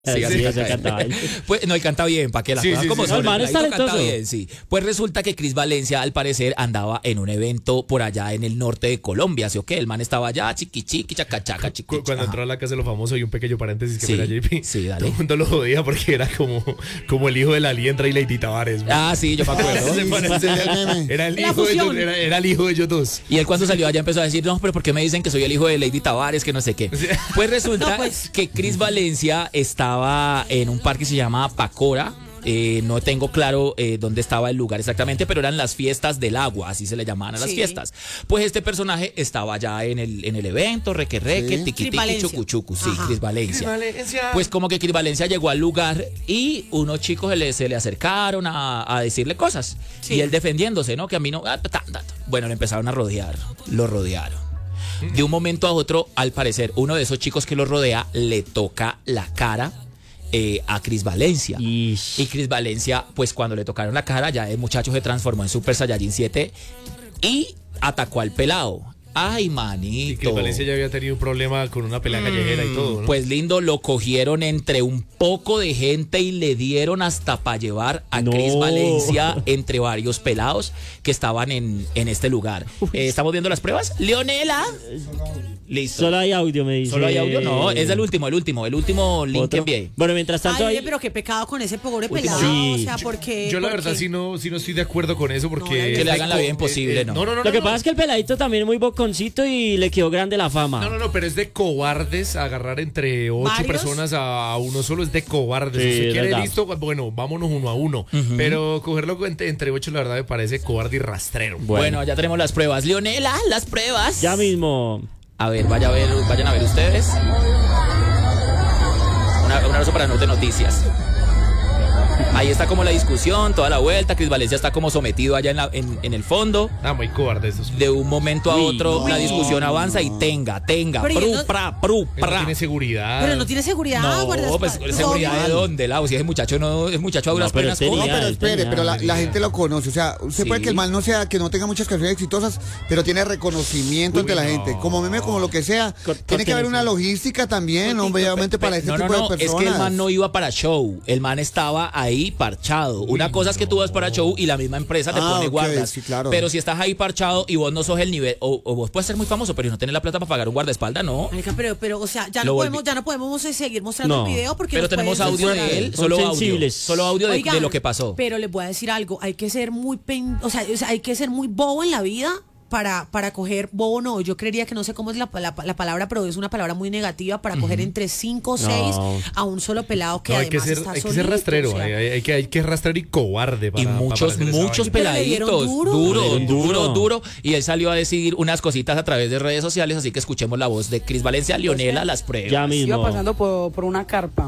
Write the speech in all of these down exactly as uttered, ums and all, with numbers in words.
Sí, Sí, así sí, se cantaba él. Pues no, y canta bien, para que las Sí, cosas sí, como sí. son. No, el man el es peladito canta talentoso. bien, sí. Pues resulta que Cris Valencia, al parecer, andaba en un evento por allá en el norte de Colombia, ¿sí o qué? El man estaba allá, chiqui chiqui, chaca chaca, chiqui. Cu- Cuando ajá. entró a la casa de los famosos, hay un pequeño paréntesis que Sí, era J P. sí, dale. Todo el mundo lo jodía porque era como, como el hijo de la Liendra y Lady Tavares. güey. Ah, sí, yo me acuerdo. Se parecía- el meme. era, el La hijo de ellos, fusión. era, era el hijo de ellos dos. Y él cuando salió allá empezó a decir, no, pero ¿por qué me dicen que soy el hijo de Lady Tavares, que no sé qué? Pues resulta No, pues. que Cris Valencia estaba en un parque que se llama Pacora. Eh, no tengo claro eh, dónde estaba el lugar exactamente, pero eran las fiestas del agua, así se le llamaban a las Sí. fiestas. Pues este personaje estaba ya en el, en el evento, reque reque, Sí. tiqui Cris tiqui, Valencia. chucu chucu, sí, Ajá. Cris Valencia. Valencia. Pues como que Cris Valencia llegó al lugar y unos chicos se le, se le acercaron a, a decirle cosas. Sí. Y él defendiéndose, ¿no? Que a mí no... ah, ta, ta, ta. Bueno, le empezaron a rodear, lo rodearon. De un momento a otro, al parecer, uno de esos chicos que lo rodea le toca la cara eh, a Cris Valencia. Y Y Cris Valencia, pues cuando le tocaron la cara, ya el muchacho se transformó en Super Saiyajin siete y atacó al pelado. Ay, Y manito. Cris Valencia ya había tenido un problema con una pelea callejera y todo, ¿no? Pues lindo, lo cogieron entre un poco de gente y le dieron hasta para llevar a No. Cris Valencia entre varios pelados que estaban en, en este lugar. Eh, ¿Estamos viendo las pruebas? Leonela. Listo. solo hay audio, me dice. ¿Solo hay audio? No, es el último, el último, el último link que Otro. envié. Bueno, mientras tanto Ay, hay... oye, pero qué pecado con ese pobre Último. pelado. Sí. O sea, porque. Yo la verdad sí no, sí no estoy de acuerdo con eso porque... No, que le hagan la vida imposible, ¿no? No, no, no. Lo que no, pasa no. es que el peladito también es muy boconcito y le quedó grande la fama. No, no, no, pero es de cobardes agarrar entre ocho ¿Varios? personas a uno solo, es de cobardes. Sí, Si usted es quiere verdad. listo, bueno, vámonos uno a uno. Pero cogerlo entre, entre ocho, la verdad, me parece cobarde y rastrero. Bueno. ya tenemos las pruebas. Leonela, las pruebas. Ya mismo. A ver, vaya a ver, vayan a ver ustedes. Una- un abrazo para Note Noticias. Ahí está como la discusión, toda la vuelta. Cris Valencia está como sometido allá en, la- en, en el fondo. Ah, muy cobarde esos. De un momento a Uy, otro, no. la discusión avanza y tenga, tenga, Pero pru, y no- pra, pru, Él no pra. tiene seguridad. Pero no tiene seguridad, No, guardaespaldas. pues seguridad de dónde, Lau. Si ese muchacho no, es muchacho a duras No, pero penas tenía- coge. No, pero él espere, tenía- pero la, la gente lo conoce. O sea, usted Sí. puede que el mal no sea, que no tenga muchas canciones exitosas, pero tiene reconocimiento Uy, ante la no. gente. Como meme, como lo que sea. Cor- Tiene que haber una cortines. logística también, hombre, obviamente para este No, no, tipo no, de es personas. que el man no iba para show, el man estaba ahí parchado. Una cosa es que tú vas para show y la misma empresa te Ah, pone ok, guardas. sí, claro. Pero si estás ahí parchado y vos no sos el nivel, o, o vos puedes ser muy famoso, pero no tenés la plata para pagar un guardaespaldas, no. Marica, pero, pero, o sea, ya Lo no, volví- podemos, ya no podemos eh, seguir mostrando No. el video porque Pero nos tenemos pueden audio censurar. de él, Son solo audio. sensibles. Solo audio de, Oigan, de lo que pasó. Pero les voy a decir algo, hay que ser muy pen, o sea, o sea, hay que ser muy bobo en la vida para, para coger, bobo no, yo creería que no sé cómo es la, la, la palabra, pero es una palabra muy negativa para coger entre cinco o seis No. a un solo pelado que No, hay que además ser, está hay que solito, ser rastrero, o sea. hay, hay- hay que, hay que rastrear y cobarde para Y para muchos, hacer esa muchos vaina. Pero le dieron peladitos. duro. Duro, Le dieron duro, duro. duro. Y él salió a decir unas cositas a través de redes sociales, así que escuchemos la voz de Cris Valencia, Leonela, las pruebas. Ya mismo. Iba pasando por, por una carpa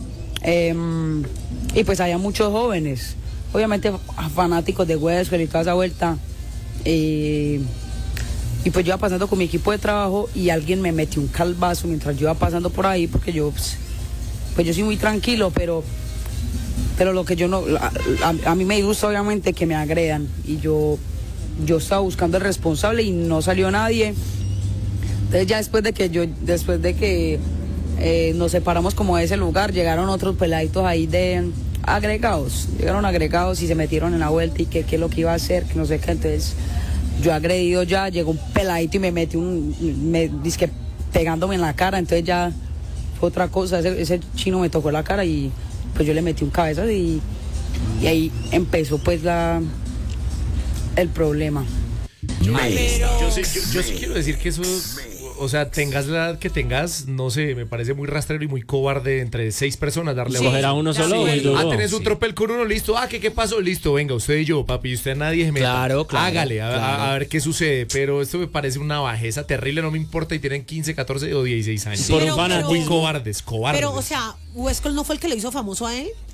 em, y pues había muchos jóvenes, obviamente fanáticos de Wesker y toda esa vuelta. Y, y pues yo iba pasando con mi equipo de trabajo y alguien me metió un calvazo mientras yo iba pasando por ahí porque yo, pues, pues yo soy muy tranquilo, pero, pero lo que yo no, a, a- a mí me gusta obviamente que me agredan y yo, yo estaba buscando el responsable y no salió nadie. Entonces ya después de que yo, después de que eh, nos separamos como de ese lugar, llegaron otros peladitos ahí de agregados, llegaron agregados y se metieron en la vuelta y que qué es lo que iba a hacer, que no sé qué, entonces yo agredido ya, llegó un peladito y me metió un, me dizque pegándome en la cara, entonces ya fue otra cosa, ese, ese chino me tocó la cara y pues yo le metí un cabezazo y, y ahí empezó pues la el problema. Yo, yo sí, yo- yo sí quiero decir que eso, o sea, tengas la edad que tengas, no sé, me parece muy rastrero y muy cobarde entre seis personas darle Sí. a Coger a uno Ya solo, sí. muy duro. Ah, tenés un Sí. tropel con uno, listo. Ah, ¿qué, ¿qué pasó? Listo, venga, usted y yo, papi. Y usted nadie se meta. Claro, claro, Hágale, a, a- claro. a ver qué sucede. Pero esto me parece una bajeza terrible, no me importa. Y tienen quince, catorce o dieciséis años. Por Pero- un pero- Muy fanatismo. cobardes, cobardes. Pero, o sea, Wesker no fue el que le hizo famoso a él.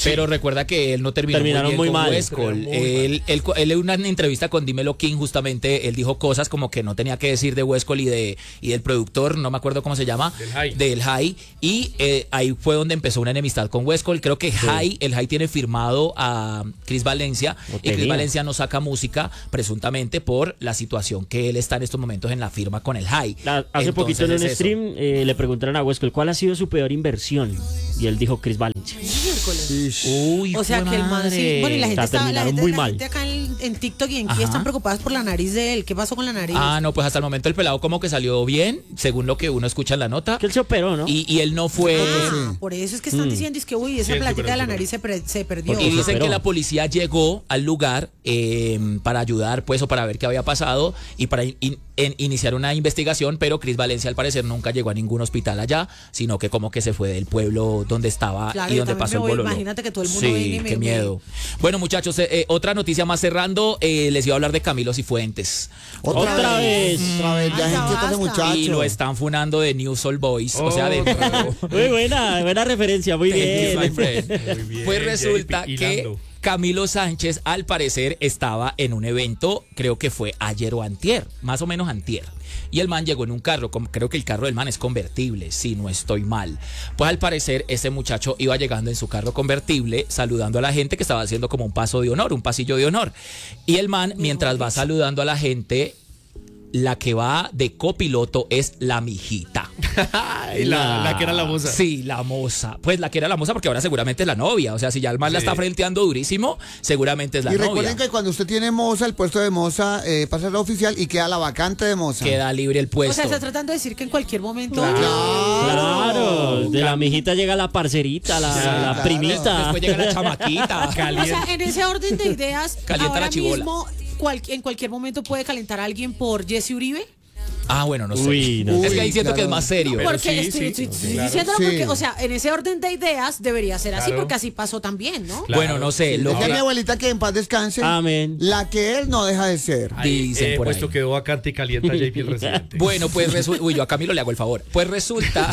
Pero recuerda que él no terminó Terminaron muy bien muy con mal. Westcol. Terminaron muy Él, él, él en una entrevista con Dímelo King, justamente, él dijo cosas como que no tenía que decir de Westcol y, de, y del productor, no me acuerdo cómo se llama, Del High. del High. Y eh, ahí fue donde empezó una enemistad con Westcol. Creo que High, el High tiene firmado a Chris Valencia O y Chris tenía. Valencia no saca música presuntamente por la situación que él está en estos momentos en la firma con el High. La- hace Entonces poquito en un es eso. stream eh, le preguntaron a Westcol cuál ha sido su peor inversión. Y él dijo Chris Valencia. Miércoles. Ish. Uy, O sea jue que el man sí. madre. Bueno, y la gente, La está, la terminaron gente, muy la mal. gente acá en, en TikTok y en Kia Ajá. están preocupadas por la nariz de él. ¿Qué pasó con la nariz? Ah, no, pues hasta el momento el pelado como que salió bien, según lo que uno escucha en la nota. Que él se operó, ¿no? Y, y él no fue... Ah, por eso es que están diciendo es que uy, esa Sí, platita pero- de la nariz se, pre- se perdió. Porque Y se dicen operó. que la policía llegó al lugar eh, para ayudar, pues, o para ver qué había pasado y para in- en iniciar una investigación, pero Chris Valencia al parecer nunca llegó a ningún hospital allá, sino que como que se fue del pueblo donde estaba Claro, y yo donde también pasó me el voy, bololo. imagínate que todo el mundo Sí, viene y me- qué me- miedo. Bueno, muchachos, eh, eh, otra noticia más cerrando, eh, les iba a habbar de Camilo Cifuentes. Otra vez. Otra vez, ya Ay, ya gente ese basta. muchacho. Y lo están funando de New Soul Boys, o sea, de Otra nuevo. Muy buena, buena referencia, muy Thank you, my bien. friend. Muy bien, Pues resulta J P, que hilando. Camilo Sánchez al parecer estaba en un evento, creo que fue ayer o antier, más o menos antier. Y el man llegó en un carro, como- creo que el carro del man es convertible, si no estoy mal. Pues al parecer ese muchacho iba llegando en su carro convertible, saludando a la gente que estaba haciendo como un paso de honor, un pasillo de honor. Y el man, mientras va saludando a la gente, la que va de copiloto es la mijita. Ay, la, la que era la moza. Sí, la moza. Pues la que era la moza porque ahora seguramente es la novia. O sea, si ya el man la Sí. está frenteando durísimo, seguramente es la Y novia. recuerden que cuando usted tiene moza, el puesto de moza eh, pasa a la oficial y queda la vacante de moza. Queda libre el O puesto. sea, está tratando de decir que en cualquier momento. Claro, de la mijita llega la parcerita, la, Sí, la claro. primita. Después llega la chamaquita. O sea, en ese orden de ideas, Calienta ahora la chibola. mismo cual- en cualquier momento puede calentar a alguien por Jesse Uribe. Ah, bueno, no sé. Uy, no es sé. que ahí siento Uy, que es claro. más serio. Pero Porque sí, estoy, sí, estoy- sí, estoy claro. diciéndolo Sí. porque, o sea, en ese orden de ideas debería ser así, Claro. porque así pasó también, ¿no? Claro. Bueno, no sé. Lo Decía mi que abuelita que en paz descanse. Amén. La que él no deja de ser. Ahí, dicen eh, por puesto ahí. quedó vacante y calienta J P el residente. Bueno, pues resulta. Uy, yo a Camilo le hago el favor. Pues resulta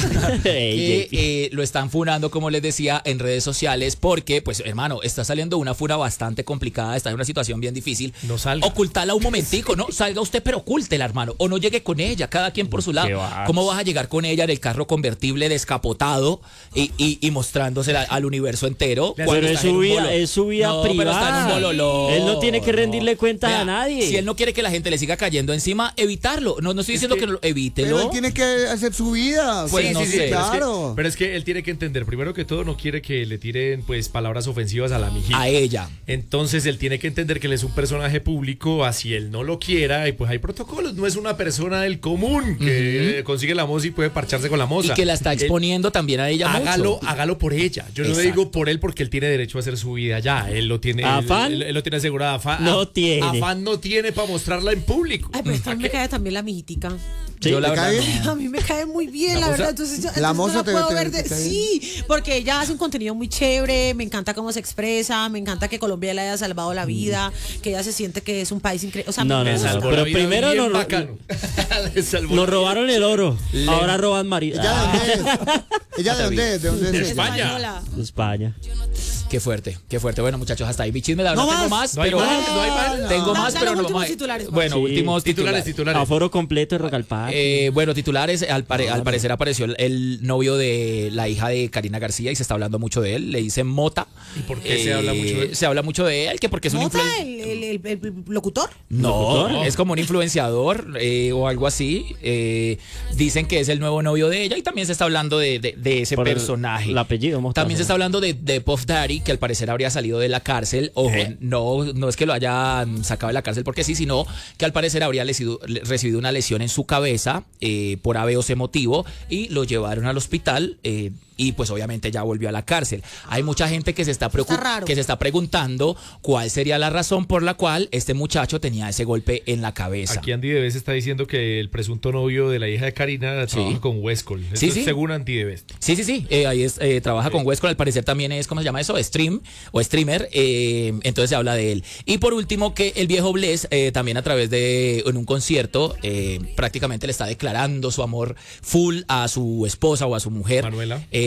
que Ey, eh, lo están funando, como les decía, en redes sociales, porque, pues, hermano, está saliendo una funa bastante complicada, está en una situación bien difícil. No salga. Ocultala un momentico, ¿no? Salga usted, pero ocúltela, hermano. O no llegue con ella, cada quien por su lado. Qué va. ¿Cómo vas a llegar con ella en el carro convertible descapotado y, y, y mostrándosela al universo entero? Pero cuando Pero es estás en su un vida, bolo? es su vida No, pero está en privada. un bololón. Él no tiene que rendirle cuenta Vea, a nadie. Si él no quiere que la gente le siga cayendo encima, evitarlo. No, no estoy diciendo que, que- no lo evítelo. Pero él tiene que hacer su vida. Pues Sí, no sí, sé. sí, pero, es que, claro. pero es que él tiene que entender, primero que todo, no quiere que le tiren pues palabras ofensivas a la mijita. A ella. Entonces él tiene que entender que él es un personaje público, así él no lo quiera, y pues hay protocolos, no es una persona del común que eh, consigue la moza y puede parcharse con la moza. Y que la está Él- exponiendo también a ella Hágalo, mucho. hágalo por ella. Yo no le Exacto. digo por él porque él tiene derecho a hacer su vida ya. Él lo tiene. ¿Afán? Él, él lo tiene asegurado. Afán No tiene. Afán no tiene para mostrarla en público. Ay, pero esta me cae también la mijitica. Sí, Yo la ¿te verdad cae no. bien? A mí me cae muy bien, ¿La la, moza? verdad. Entonces, yo, La entonces moza no la te- puedo te- ver de- te cae bien. sí, porque ella hace un contenido muy chévere, me encanta cómo se expresa, me encanta que Colombia le haya salvado la vida, que ella se siente que es un país increíble. O sea, No, me no, Le gusta. no, salvó pero la vida primero bien nos- bacano. Le salvó Nos la- robaron el oro. Ahora roban marido. ¿Ella de Ah, dónde es? ¿Ella de dónde es? ¿De dónde es? España. Española. de España. Qué fuerte, qué fuerte. Bueno, muchachos, hasta ahí mi chisme. La verdad, No tengo más. más, No hay pero. más, no hay más. Tengo Da- más, da pero los no últimos vamos a- titulares, Bueno, Sí. últimos Titulares, titulares. titulares. Aforo completo de Rogal Park. Eh, bueno, titulares, al, pare- al parecer apareció el, el novio de la hija de Karina García y se está hablando mucho de él, le dicen Mota. ¿Y por qué se habla mucho de él? Se habla mucho de él, que porque es un ¿Mota, influen- el, el, el- el locutor? No, ¿Locutor? es como un influenciador eh, o algo así. Eh, dicen que es el nuevo novio de ella y también se está hablando de, de- de ese Por el- personaje. el apellido, Mostaza. También se está hablando de, de Puff Daddy, que al parecer habría salido de la cárcel. Ojo, no, no es que lo hayan sacado de la cárcel porque sí, sino que al parecer habría lesido- le- recibido una lesión en su cabeza eh, por A B o C motivo y lo llevaron al hospital. eh, y pues obviamente ya volvió a la cárcel. Hay mucha gente que se está preocup- Está raro. que se está preguntando cuál sería la razón por la cual este muchacho tenía ese golpe en la cabeza. Aquí Andy Debes está diciendo que el presunto novio de la hija de Karina trabaja con Westcol. Esto Sí, es sí. según Andy Debes. Sí, sí, sí. eh, ahí es, eh, trabaja con Westcol. Al parecer también es, ¿cómo se llama eso? Stream o streamer. eh, entonces se habla de él. Y por último, que el viejo Bless eh, también a través de en un concierto eh, prácticamente le está declarando su amor full a su esposa o a su mujer. Manuela. Eh,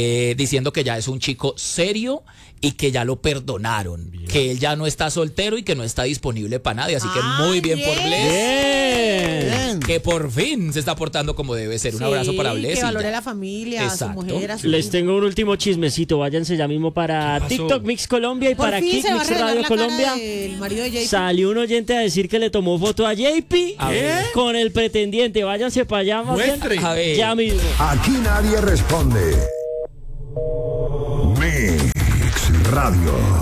eh, diciendo que ya es un chico serio y que ya lo perdonaron, bien. Que él ya no está soltero y que no está disponible para nadie, así que Ay, muy bien, bien por Bless, bien. que por fin se está portando como debe ser. Un Sí, abrazo para Bless. que valore a la familia, Exacto. a su mujer, a su Les hijo. tengo un último chismecito, váyanse ya mismo para pasó? TikTok Mix Colombia y Por para fin Kick se va a Mix revelar Radio la cara Colombia. del marido de J P. Salió un oyente a decir que le tomó foto a J P A ver. con el pretendiente. Váyanse para allá, más bien. Muestre. A ver. Ya mismo. Aquí nadie responde. Mix Radio.